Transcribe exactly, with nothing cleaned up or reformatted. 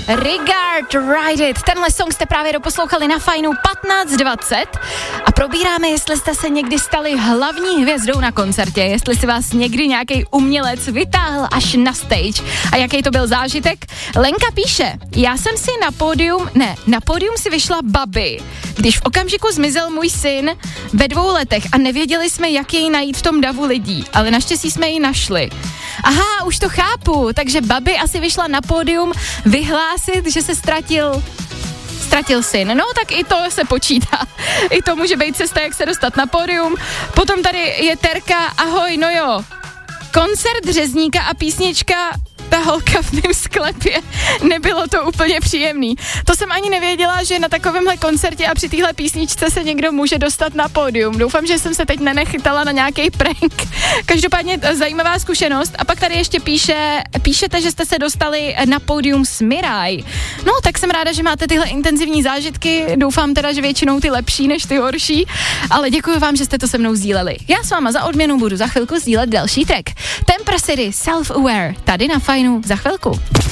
Regard Ride It. Tenhle song jste právě doposlouchali na Fajnu patnáct dvacet a probíráme, jestli jste se někdy stali hlavní hvězdou na koncertě, jestli si vás někdy nějaký umělec vytáhl až na stage a jaký to byl zážitek. Lenka píše, já jsem si na pódium, ne, na pódium si vyšla Babi, když v okamžiku zmizel můj syn ve dvou letech a nevěděli jsme, jak jej najít v tom davu lidí, ale naštěstí jsme ji našli. Aha, už to chápu, takže Babi asi vyšla na pódium vyhlásit, že se ztratil ztratil syn. No, tak i to se počítá. I to může být cesta, jak se dostat na pódium. Potom tady je Terka, ahoj, no jo. Koncert řezníka a písnička Ta holka v mém sklepě. Nebylo to úplně příjemný. To jsem ani nevěděla, že na takovémhle koncertě a při téhle písničce se někdo může dostat na pódium. Doufám, že jsem se teď nenechytala na nějaký prank. Každopádně zajímavá zkušenost. A pak tady ještě píše, píšete, že jste se dostali na pódium s Miraj. No, tak jsem ráda, že máte tyhle intenzivní zážitky. Doufám teda, že většinou ty lepší než ty horší. Ale děkuji vám, že jste to se mnou sdíleli. Já s váma za odměnu budu za chvilku sdílet další track. Tempra City Self-Aware. Tady na Fajnu za chvilku.